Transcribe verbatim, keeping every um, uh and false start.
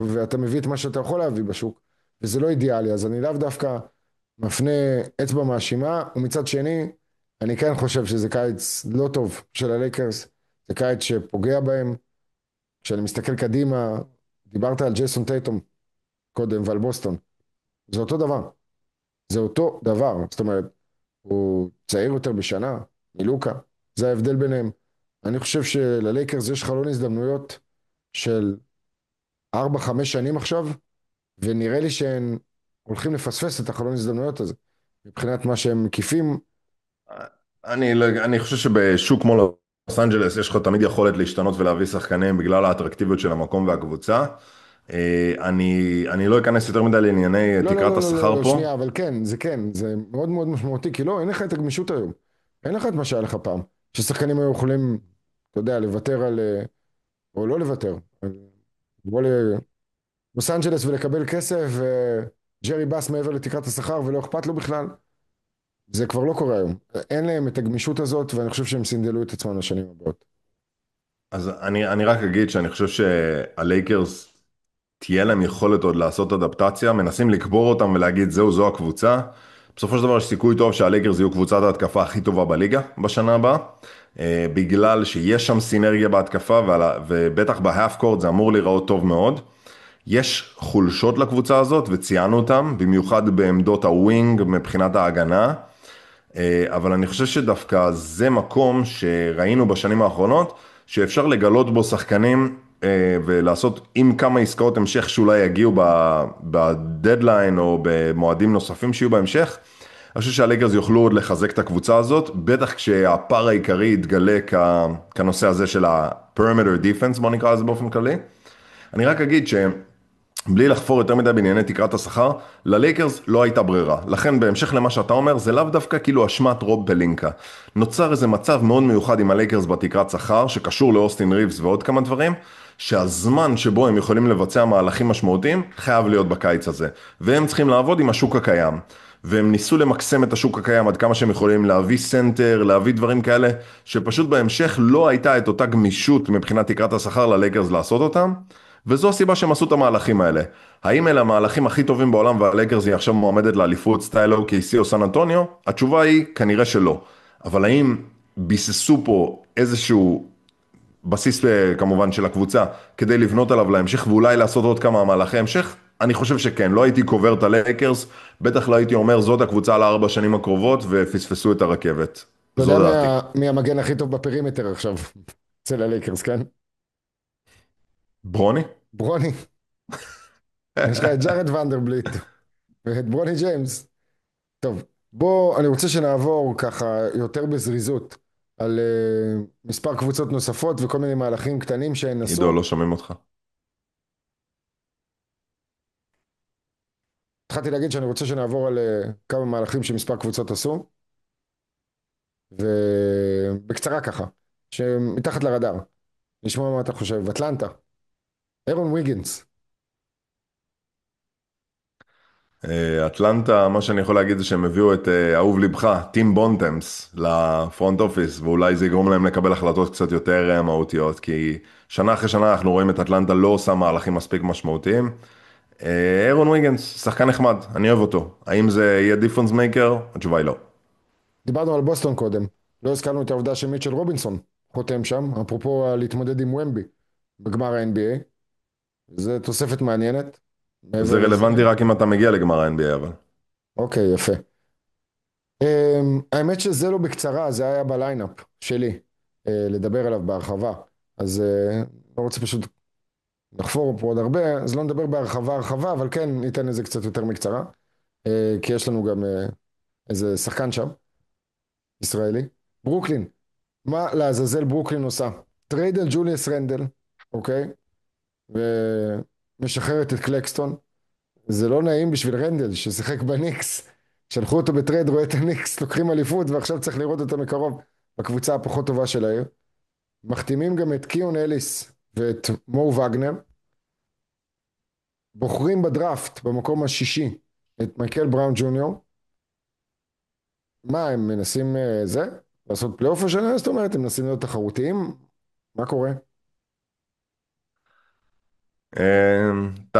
ואתה מביא את מה שאתה יכול להביא בשוק, וזה לא אידיאלי, אז אני לאו דווקא מפנה אצבע מאשימה, ומצד שני, אני כן חושב שזה קיץ לא טוב של הלייקרס, זה קיץ שפוגע בהם. כשאני מסתכל קדימה, דיברת על ג'ייסון טייטום קודם ועל בוסטון, זה אותו דבר, זה אותו דבר, זאת אומרת, הוא צעיר יותר בשנה מלוקה, זה ההבדל ביניהם. אני חושב שללייקרס יש חלון הזדמנויות של ארבע חמש שנים עכשיו, ונראה לי שהם הולכים לפספס את החלון הזדמנויות הזה, מבחינת מה שהם מקיפים. אני, לא- אני חושב שבשוק כמו לוס אנג'לס יש לך תמיד יכולת להשתנות ולהביא שחקנים בגלל האטרקטיביות של המקום והקבוצה. אה, אני, אני לא אכנס יותר מדי לענייני לא, לא, תקרת לא, לא, לא, השכר לא, פה. שנייה, אבל כן, זה כן, זה מאוד מאוד משמעותי, כי לא, אין לך את הגמישות היום. אין לך את מה שהיה לך פעם, ששחקנים היו יכולים, אתה יודע, לוותר על, אה, או לא לוותר, על- לבוא ללוס אנג'לס ולקבל כסף, וג'רי באס מעבר לתקרת השכר, ולא אכפת לו בכלל. זה כבר לא קורה היום. אין להם את הגמישות הזאת, ואני חושב שהם סינדלו את עצמם לשנים הבאות. אז אני, אני רק אגיד שאני חושב שהלייקרס תהיה להם יכולת עוד לעשות אדפטציה, מנסים לקבור אותם ולהגיד זהו, זו הקבוצה. בסופו של דבר יש סיכוי טוב שהלייקרס יהיו קבוצת ההתקפה הכי טובה בליגה בשנה הבאה, אה, בגלל שיש שם סינרגיה בהתקפה, ועל ה- ובטח בהאף קורט זה אמור להיראות טוב מאוד. יש חולשות לקבוצה הזאת וציינו אותם, במיוחד בעמדות הווינג מבחינת ההגנה, אה, אבל אני חושב שדווקא זה מקום שראינו בשנים האחרונות, שאפשר לגלות בו שחקנים אה, ולעשות עם כמה עסקאות המשך שאולי יגיעו ב- בדדליין או במועדים נוספים שיהיו בהמשך. אני חושב שהלייקרס יוכלו עוד לחזק את הקבוצה הזאת, בטח כשהפער העיקרי יתגלה כ- כנושא הזה של ה-perimeter defense, בוא נקרא לזה באופן כללי. אני רק אגיד ש... בלי לחפור יותר מדי בענייני תקרת השכר, ללייקרס לא הייתה ברירה. לכן בהמשך למה שאתה אומר, זה לאו דווקא כאילו אשמת רוב פלינקה. נוצר איזה מצב מאוד מיוחד עם הלייקרס בתקרת שכר, שקשור לאוסטין ריבס ועוד כמה דברים, שהזמן שבו הם יכולים לבצע מהלכים משמעותיים, חייב להיות בקיץ הזה. והם צריכים לעבוד עם השוק הקיים. והם ניסו למקסם את השוק הקיים עד כמה שהם יכולים להביא סנטר, להביא דברים כאלה, שפשוט בהמשך לא הייתה את אותה גמישות מבחינת תקרת השכר ללייקרס לעשות אותם. וזו הסיבה שהם עשו את המהלכים האלה. האם אלה המהלכים הכי טובים בעולם והלייקרס היא עכשיו מועמדת לאליפות סטייל או קיי סי או סן אנטוניו? התשובה היא כנראה שלא. אבל האם ביססו פה איזשהו בסיס אה, כמובן של הקבוצה כדי לבנות עליו להמשך ואולי לעשות עוד כמה מהלכי המשך? אני חושב שכן, לא הייתי קובר את הלייקרס, בטח לא הייתי אומר זאת הקבוצה לארבע שנים הקרובות ופספסו את הרכבת. אתה יודע זו מי, דעתי. ה- מי המגן הכי טוב בפרימטר עכשיו, אצל הלייקרס, כן? ברוני? ברוני. יש לך את ג'ארד ונדרבליט, ואת ברוני ג'יימס. טוב, בוא, אני רוצה שנעבור ככה יותר בזריזות על uh, מספר קבוצות נוספות וכל מיני מהלכים קטנים שהן עידו, עשו. לא שומעים אותך. התחלתי להגיד שאני רוצה שנעבור על uh, כמה מהלכים שמספר קבוצות עשו, ובקצרה ככה, שמתחת לרדאר, נשמע מה אתה חושב. אטלנטה, אירון ויגינס. אה, אטלנטה, מה שאני יכול להגיד זה שהם הביאו את אה, אהוב ליבך, טים בונטמס, לפרונט אופיס, ואולי זה יגרום להם לקבל החלטות קצת יותר אה, מהותיות, כי שנה אחרי שנה אנחנו רואים את אטלנטה לא עושה מהלכים מספיק משמעותיים. אה, אירון ויגנס, שחקן נחמד, אני אוהב אותו. האם זה יהיה דיפרנס מייקר? התשובה היא לא. דיברנו על בוסטון קודם, לא הזכרנו את העובדה שמיטשל רובינסון חותם שם, אפרופו להתמודד עם ומבי בגמר ה-אן בי איי. זה תוספת מעניינת, זה מעבר לזה. רלוונטי רק אם אתה מגיע לגמר ה-אן בי איי, אבל. אוקיי, יפה. Um, האמת שזה לא בקצרה, זה היה בליינאפ שלי, uh, לדבר עליו בהרחבה. אז uh, לא רוצה פשוט לחפור פה עוד הרבה, אז לא נדבר בהרחבה הרחבה, אבל כן ניתן לזה קצת יותר מקצרה, uh, כי יש לנו גם uh, איזה שחקן שם, ישראלי. ברוקלין, מה לעזאזל ברוקלין עושה? טרייד על ג'וליאס רנדל, אוקיי? ומשחררת את קלקסטון. זה לא נעים בשביל רנדל ששיחק בניקס, שלחו אותו בטרייד, רואה את הניקס לוקחים אליפות ועכשיו צריך לראות אותו מקרוב בקבוצה הפחות טובה של העיר. מחתימים גם את קיון אליס ואת מו וגנר, בוחרים בדראפט במקום השישי את מייקל בראון ג'וניור. מה הם מנסים אה, זה? לעשות פלייאוף השנה? זאת אומרת הם מנסים להיות תחרותיים? מה קורה? אה,